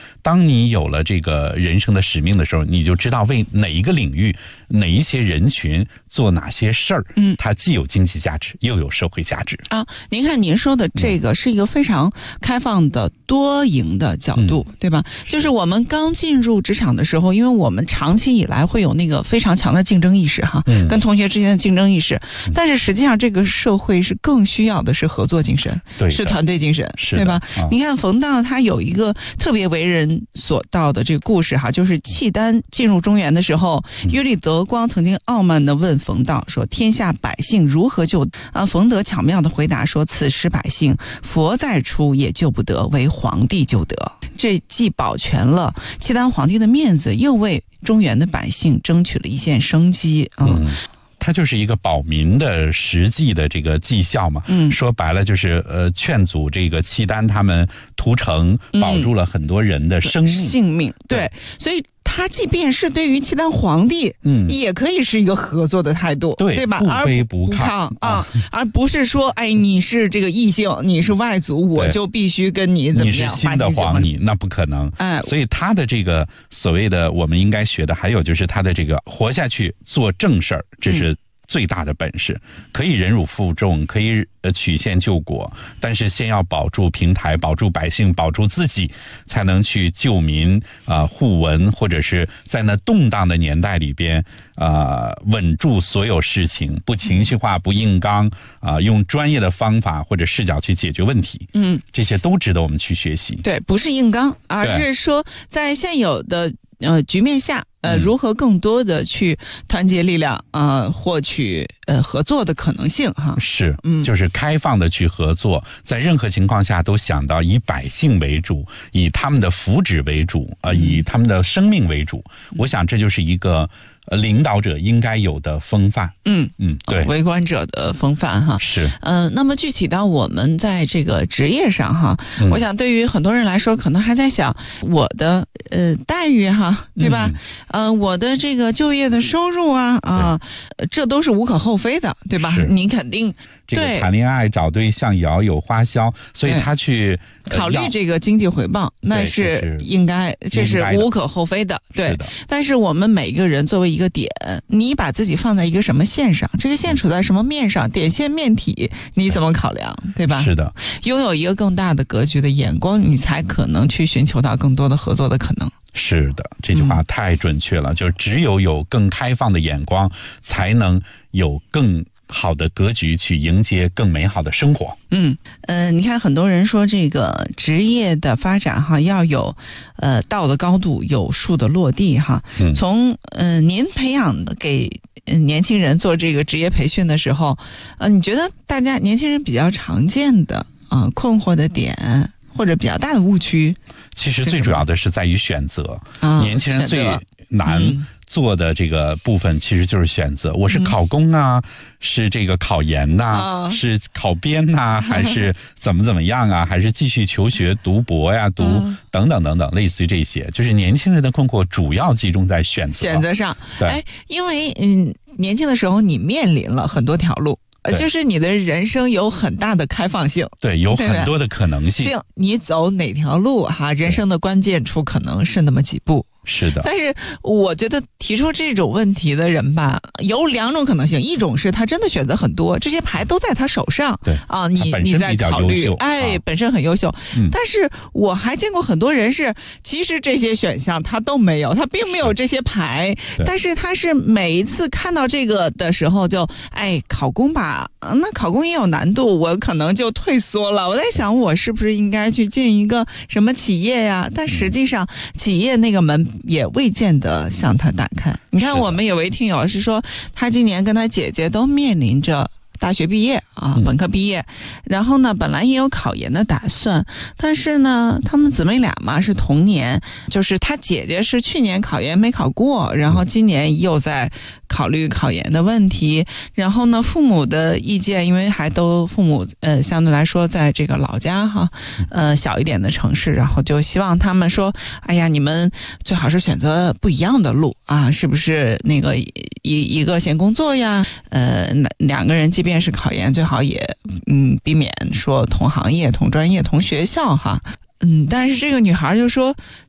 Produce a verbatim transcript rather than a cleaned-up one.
当你有了这个人生的使命的时候，你就知道为哪一个领域、哪一些人群做哪些事儿，嗯，它既有经济价值，又有社会价值啊。您看，您说的这个是一个非常开放的多赢的角度，嗯、对吧？就是我们刚进入职场的时候，因为我们长期以来会有那个非常强的竞争意识哈，嗯、跟同学之间的竞争意识，嗯、但是实际上这个社会是更需要的是合作精神， 对， 是团队精神，对吧？啊、你看冯道他有一个特别为人所道的这个故事哈，就是契丹进入中原的时候，嗯、约里德光曾经傲慢地问冯道说：“天下百姓如何救？”啊，冯德巧妙地回答说：“此时百姓，佛再出也救不得，唯皇帝救得。”这既保全了契丹皇帝的面子，又为中原的百姓争取了一线生机啊。嗯它就是一个保民的实际的这个绩效嘛，嗯，说白了就是呃劝阻这个契丹他们屠城，保住了很多人的生命、嗯、 性命，对，对所以他即便是对于契丹皇帝，嗯，也可以是一个合作的态度， 对对吧？ 不卑不亢啊，而不是说，哎，你是这个异性，你是外族，我就必须跟你怎么样？ 你是新的皇帝，那不可能。哎，所以他的这个所谓的我们应该学的，还有就是他的这个活下去做正事儿，这是最大的本事，可以忍辱负重，可以呃曲线救国，但是先要保住平台，保住百姓，保住自己，才能去救民啊、呃、护文，或者是在那动荡的年代里边啊、呃、稳住所有事情，不情绪化，不硬刚啊、呃，用专业的方法或者视角去解决问题。嗯，这些都值得我们去学习。 对，不是硬刚，而是说在现有的呃局面下。呃，如何更多的去团结力量，呃，获取呃合作的可能性哈？ 是，嗯，就是开放的去合作，在任何情况下都想到以百姓为主，以他们的福祉为主，呃，以他们的生命为主。嗯、我想这就是一个呃领导者应该有的风范。 嗯嗯，对，为官者的风范哈。 是， 嗯、呃，那么具体到我们在这个职业上哈，嗯、我想对于很多人来说，可能还在想我的呃待遇哈，对吧？嗯呃，我的这个就业的收入啊啊，这都是无可厚非的，对吧？你肯定这个谈恋爱找对象也要有花销，所以他去、 呃、考虑这个经济回报，那是应该，这是无可厚非的，对。但是我们每一个人作为一个点，你把自己放在一个什么线上，这个线处在什么面上，点线面体，你怎么考量，对吧？ 是的， 拥有一个更大的格局的眼光，你才可能去寻求到更多的合作的可能。 是的，这句话太准确了，嗯、就是只有有更开放的眼光，才能有更好的格局去迎接更美好的生活。 嗯呃，你看很多人说这个职业的发展哈，要有呃道的高度，有树的落地哈。嗯、从呃您培养的给年轻人做这个职业培训的时候，呃，你觉得大家年轻人比较常见的啊、呃、困惑的点？或者比较大的误区， 其实最主要的是在于选择。啊、年轻人最难做的这个部分，其实就是选择。嗯、我是考公啊，嗯、是这个考研呐、啊，啊、是考编呐、啊，还是怎么怎么样啊？还是继续求学读博呀、读等等等等，类似于这些，就是年轻人的困惑主要集中在选择选择上。哎，因为嗯，年轻的时候你面临了很多条路。就是你的人生有很大的开放性， 对，有很多的可能性。 你走哪条路哈，人生的关键处可能是那么几步。 是的， 但是我觉得提出这种问题的人吧，有两种可能性，一种是他真的选择很多，这些牌都在他手上， 对啊，你你在考虑，哎， 啊、 本身很优秀、嗯。但是我还见过很多人是，其实这些选项他都没有，他并没有这些牌，但是他是每一次看到这个的时候就，哎，考公吧，那考公也有难度，我可能就退缩了。我在想，我是不是应该去进一个什么企业呀？但实际上，企业那个门也未见得向他打开。你看，我们有位听友是说，他今年跟他姐姐都面临着大学毕业啊，本科毕业，然后呢，本来也有考研的打算，但是呢，他们姊妹俩嘛是同年，就是他姐姐是去年考研没考过，然后今年又在考虑考研的问题，然后呢，父母的意见，因为还都父母呃相对来说在这个老家哈，呃小一点的城市，然后就希望他们说，哎呀，你们最好是选择不一样的路啊，是不是那个一一个先工作呀，呃两个人即便是考研，最好也嗯避免说同行业、同专业、同学校哈，嗯，但是这个女孩就说，